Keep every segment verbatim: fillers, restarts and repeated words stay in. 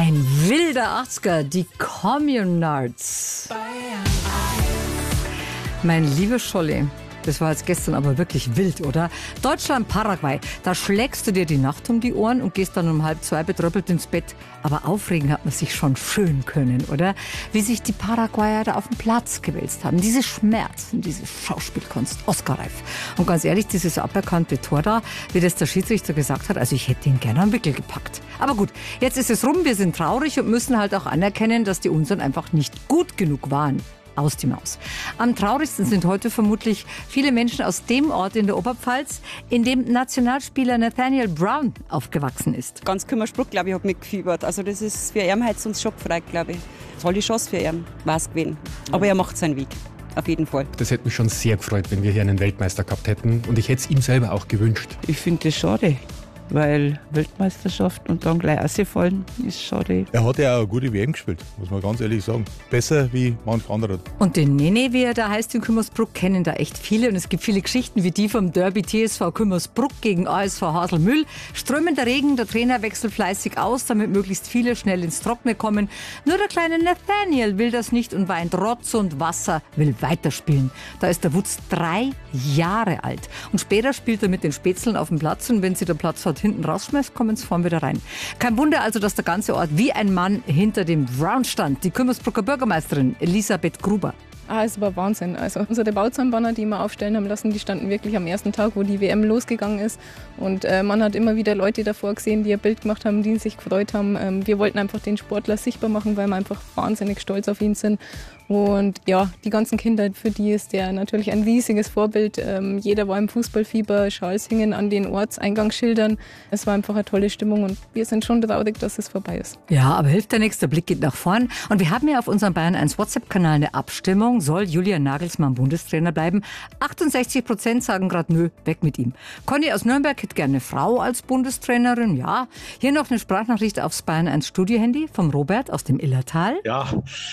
Ein wilder achtziger, die Communards. Mein lieber Scholli, das war jetzt gestern aber wirklich wild, oder? Deutschland, Paraguay, da schlägst du dir die Nacht um die Ohren und gehst dann um halb zwei betröppelt ins Bett. Aber aufregen hat man sich schon schön können, oder? Wie sich die Paraguayer da auf den Platz gewälzt haben. Diese Schmerzen, diese Schauspielkunst, Oscarreif. Und ganz ehrlich, dieses aberkannte Tor da, wie das der Schiedsrichter gesagt hat, also ich hätte ihn gerne am Wickel gepackt. Aber gut, jetzt ist es rum, wir sind traurig und müssen halt auch anerkennen, dass die unseren einfach nicht gut genug waren. Aus die Maus. Am traurigsten sind heute vermutlich viele Menschen aus dem Ort in der Oberpfalz, in dem Nationalspieler Nathaniel Brown aufgewachsen ist. Ganz Kümmersbruck, glaube ich, hat mitgefiebert. Also das ist für ihn heute uns schockfrei, glaube ich. Tolle Chance für ihn, war es gewesen. Aber er macht seinen Weg. Auf jeden Fall. Das hätte mich schon sehr gefreut, wenn wir hier einen Weltmeister gehabt hätten. Und ich hätte es ihm selber auch gewünscht. Ich finde das schade, weil Weltmeisterschaft und dann gleich rausfallen ist schade. Er hat ja auch eine gute W M gespielt, muss man ganz ehrlich sagen. Besser wie manch anderer. Und den Nene, wie er da heißt in Kümmersbruck, kennen da echt viele. Und es gibt viele Geschichten wie die vom Derby T S V Kümmersbruck gegen A S V Haselmühl. Strömender Regen, der Trainer wechselt fleißig aus, damit möglichst viele schnell ins Trockene kommen. Nur der kleine Nathaniel will das nicht und weint Rotz und Wasser, will weiterspielen. Da ist der Wutz drei Jahre alt. Und später spielt er mit den Spätzeln auf dem Platz und wenn sie der Platz hat, hinten rausschmeißt, kommen sie vorn wieder rein. Kein Wunder also, dass der ganze Ort wie ein Mann hinter dem Brown stand. Die Kümmersbrucker Bürgermeisterin Elisabeth Gruber. Ah, es war Wahnsinn. Also unsere Bauzahnbanner, die wir aufstellen haben lassen, die standen wirklich am ersten Tag, wo die W M losgegangen ist. Und äh, man hat immer wieder Leute davor gesehen, die ein Bild gemacht haben, die sich gefreut haben. Ähm, wir wollten einfach den Sportler sichtbar machen, weil wir einfach wahnsinnig stolz auf ihn sind. Und ja, die ganzen Kinder, für die ist der natürlich ein riesiges Vorbild. Ähm, jeder war im Fußballfieber, Schals hingen an den Ortseingangsschildern. Es war einfach eine tolle Stimmung und wir sind schon traurig, dass es vorbei ist. Ja, aber hilft ja nichts, der Blick geht nach vorn. Und wir haben ja auf unserem Bayern eins WhatsApp-Kanal eine Abstimmung. Soll Julian Nagelsmann Bundestrainer bleiben? achtundsechzig Prozent sagen gerade nö, weg mit ihm. Conny aus Nürnberg hätte gerne eine Frau als Bundestrainerin, ja. Hier noch eine Sprachnachricht aufs Bayern eins Studio-Handy vom Robert aus dem Illertal. Ja,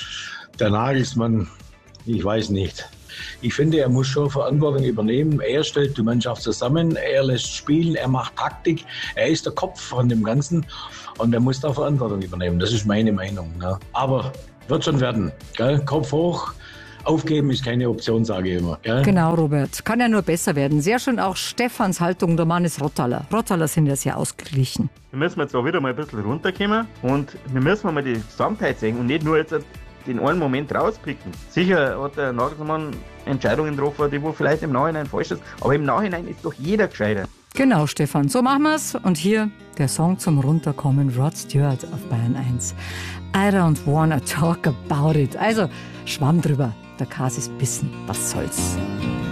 der Nagelsmann, ich weiß nicht. Ich finde, er muss schon Verantwortung übernehmen. Er stellt die Mannschaft zusammen, er lässt spielen, er macht Taktik. Er ist der Kopf von dem Ganzen und er muss da Verantwortung übernehmen. Das ist meine Meinung. Ne? Aber wird schon werden. Gell? Kopf hoch. Aufgeben ist keine Option, sage ich immer. Gell? Genau, Robert. Kann ja nur besser werden. Sehr schön auch Stefans Haltung. Der Mann ist Rottaler. Rottaler sind ja sehr ausgeglichen. Wir müssen jetzt auch wieder mal ein bisschen runterkommen und wir müssen mal die Gesamtheit sehen und nicht nur jetzt den einen Moment rauspicken. Sicher hat der Nagelsmann Entscheidungen getroffen, die wo vielleicht im Nachhinein falsch ist, aber im Nachhinein ist doch jeder gescheiter. Genau, Stefan, so machen wir's. Und hier der Song zum Runterkommen, Rod Stewart auf Bayern eins. I don't wanna talk about it. Also, Schwamm drüber. Der Kas ist bissen. Was soll's?